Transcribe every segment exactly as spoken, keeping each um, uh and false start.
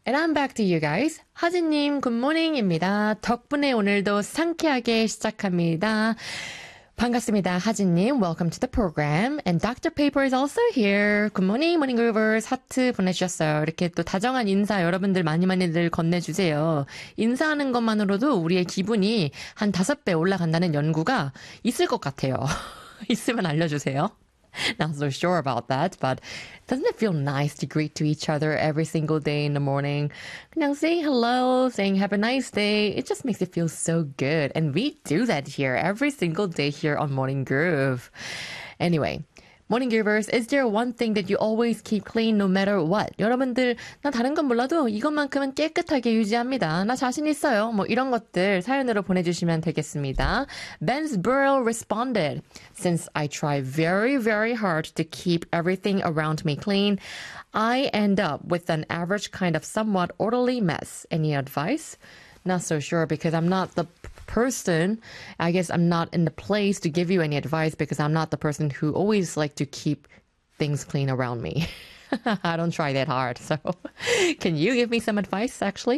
And I'm back to you guys. 하진님, 굿모닝입니다. 덕분에 오늘도 상쾌하게 시작합니다. 반갑습니다, 하진님. Welcome to the program. And Doctor Paper is also here. Good morning, morning groovers. 하트 보내주셨어요. 이렇게 또 다정한 인사 여러분들 많이 많이들 건네주세요. 인사하는 것만으로도 우리의 기분이 한 다섯 배 올라간다는 연구가 있을 것 같아요. 있으면 알려주세요. Not so sure about that, but doesn't it feel nice to greet to each other every single day in the morning? 그냥 saying hello, saying have a nice day, it just makes it feel so good. And we do that here every single day here on Morning Groove. Anyway, Morning Groovers, is there one thing that you always keep clean no matter what? 여러분들, 나 다른 건 몰라도 이것만큼은 깨끗하게 유지합니다. 나 자신 있어요. 뭐 이런 것들 사연으로 보내주시면 되겠습니다. Ben's Burrow responded, Since I try very, very hard to keep everything around me clean, I end up with an average kind of somewhat orderly mess. Any advice? Not so sure because I'm not the person. I guess I'm not in the place to give you any advice because I'm not the person who always like to keep things clean around me. I don't try that hard. So can you give me some advice actually?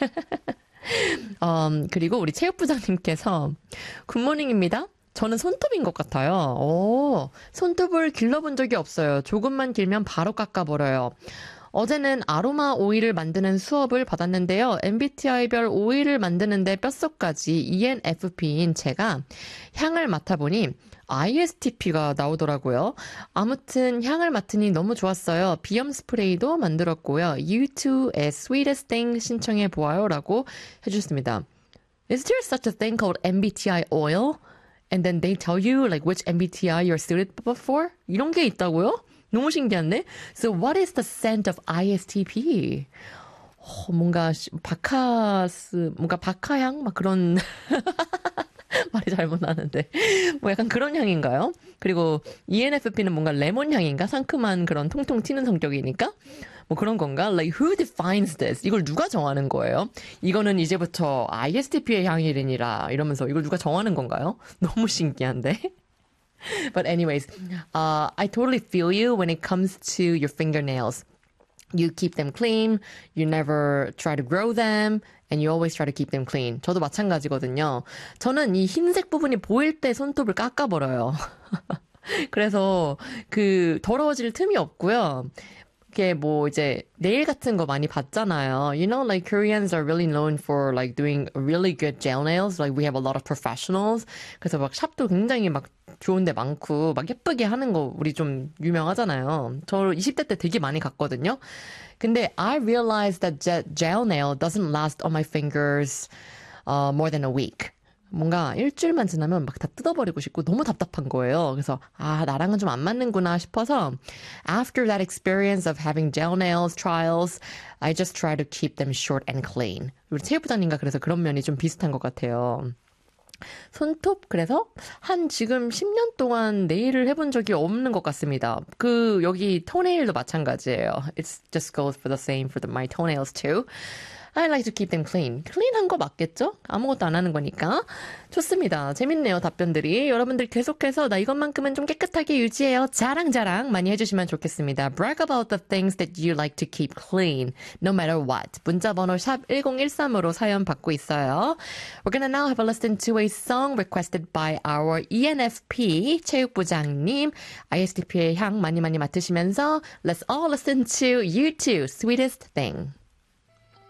um, 그리고 우리 체육부장님께서 굿모닝입니다. 저는 손톱인 것 같아요. 오, 손톱을 길러본 적이 없어요. 조금만 길면 바로 깎아버려요. 어제는 아로마 오일을 만드는 수업을 받았는데요. 엠비티아이별 오일을 만드는데 뼛속까지 이엔에프피인 제가 향을 맡아보니 아이에스티피가 나오더라고요. 아무튼 향을 맡으니 너무 좋았어요. 비염 스프레이도 만들었고요. 유투의 Sweetest Thing 신청해 보아요 라고 해주셨습니다. Is there such a thing called 엠비티아이 oil? And then they tell you like which 엠비티아이 you're suitable for? 이런 게 있다고요? 너무 신기한데? So what is the scent of 아이에스티피? 어, 뭔가 바카스, 뭔가 바카향? 막 그런 말이 잘못 나는데 뭐 약간 그런 향인가요? 그리고 이엔에프피는 뭔가 레몬 향인가? 상큼한 그런 통통 튀는 성격이니까? 뭐 그런 건가? Like who defines this? 이걸 누가 정하는 거예요? 이거는 이제부터 아이에스티피의 향이래니라 이러면서 이걸 누가 정하는 건가요? 너무 신기한데? But anyways, uh, I totally feel you when it comes to your fingernails. You keep them clean, you never try to grow them, and you always try to keep them clean. 저도 마찬가지거든요. 저는 이 흰색 부분이 보일 때 손톱을 깎아버려요. 그래서 그 더러워질 틈이 없고요. 이게 뭐 이제 네일 같은 거 많이 봤잖아요. You know, like Koreans are really known for like doing really good gel nails. Like we have a lot of professionals. 그래서 막 샵도 굉장히 막 좋은 데 많고 막 예쁘게 하는 거 우리 좀 유명하잖아요. 저 이십 대 때 되게 많이 갔거든요. 근데 I realized that gel nail doesn't last on my fingers uh, more than a week. 뭔가 일주일만 지나면 막 다 뜯어버리고 싶고 너무 답답한 거예요. 그래서 아 나랑은 좀 안 맞는구나 싶어서 after that experience of having gel nails trials, I just try to keep them short and clean. 우리 체육부장님과 그래서 그런 면이 좀 비슷한 것 같아요. 손톱 그래서 한 지금 십 년 동안 네일을 해본 적이 없는 것 같습니다. 그 여기 토네일도 마찬가지예요. It just goes for the same for the, my toenails too. I like to keep them clean. clean한 거 맞겠죠? 아무것도 안 하는 거니까. 좋습니다. 재밌네요, 답변들이. 여러분들 계속해서 나 이것만큼은 좀 깨끗하게 유지해요. 자랑자랑 많이 해주시면 좋겠습니다. Brag about the things that you like to keep clean, no matter what. 문자번호 샵 일공일삼으로 사연 받고 있어요. We're gonna now have a listen to a song requested by our 이엔에프피 체육부장님. 아이에스티피의 향 많이 많이 맡으시면서 Let's all listen to U two, Sweetest Thing.